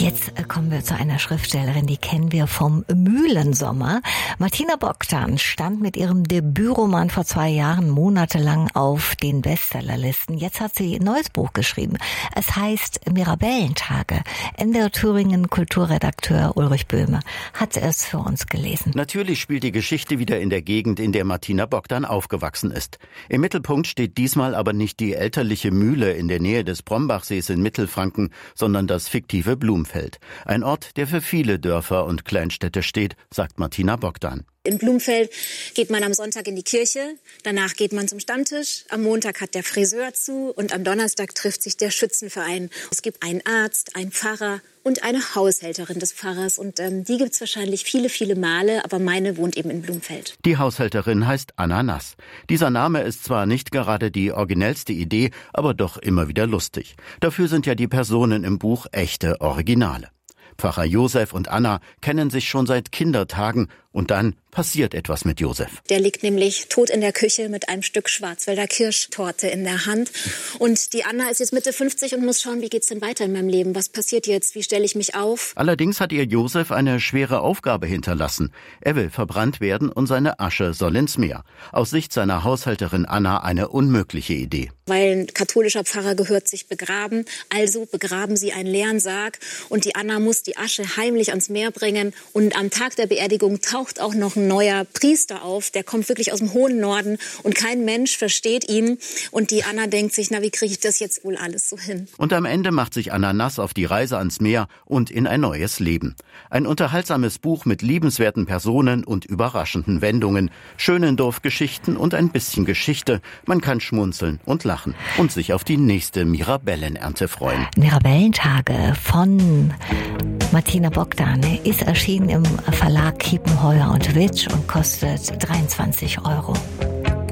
Jetzt kommen wir zu einer Schriftstellerin, die kennen wir vom Mühlensommer. Martina Bogdan stand mit ihrem Debütroman vor 2 Jahren monatelang auf den Bestsellerlisten. Jetzt hat sie ein neues Buch geschrieben. Es heißt Mirabellentage. NDR Thüringen Kulturredakteur Ulrich Böhme hat es für uns gelesen. Natürlich spielt die Geschichte wieder in der Gegend, in der Martina Bogdan aufgewachsen ist. Im Mittelpunkt steht diesmal aber nicht die elterliche Mühle in der Nähe des Brombachsees in Mittelfranken, sondern das fiktive Blumfeld. Ein Ort, der für viele Dörfer und Kleinstädte steht, sagt Martina Bogdan. In Blumfeld geht man am Sonntag in die Kirche, danach geht man zum Stammtisch, am Montag hat der Friseur zu und am Donnerstag trifft sich der Schützenverein. Es gibt einen Arzt, einen Pfarrer und eine Haushälterin des Pfarrers und die gibt's wahrscheinlich viele, viele Male, aber meine wohnt eben in Blumfeld. Die Haushälterin heißt Anna Nass. Dieser Name ist zwar nicht gerade die originellste Idee, aber doch immer wieder lustig. Dafür sind ja die Personen im Buch echte Originale. Pfarrer Josef und Anna kennen sich schon seit Kindertagen und dann passiert etwas mit Josef. Der liegt nämlich tot in der Küche mit einem Stück Schwarzwälder Kirschtorte in der Hand. Und die Anna ist jetzt Mitte 50 und muss schauen, wie geht's denn weiter in meinem Leben? Was passiert jetzt? Wie stelle ich mich auf? Allerdings hat ihr Josef eine schwere Aufgabe hinterlassen. Er will verbrannt werden und seine Asche soll ins Meer. Aus Sicht seiner Haushälterin Anna eine unmögliche Idee. Weil ein katholischer Pfarrer gehört sich begraben, also begraben sie einen leeren Sarg und die Anna muss die Asche heimlich ans Meer bringen und am Tag der Beerdigung taucht auch noch ein neuer Priester auf, der kommt wirklich aus dem hohen Norden und kein Mensch versteht ihn und die Anna denkt sich, na wie kriege ich das jetzt wohl alles so hin? Und am Ende macht sich Anna Nass auf die Reise ans Meer und in ein neues Leben. Ein unterhaltsames Buch mit liebenswerten Personen und überraschenden Wendungen, schönen Dorfgeschichten und ein bisschen Geschichte. Man kann schmunzeln und lachen und sich auf die nächste Mirabellenernte freuen. Mirabellentage von Martina Bogdan ist erschienen im Verlag Kiepenheuer und Witsch und kostet 23 €.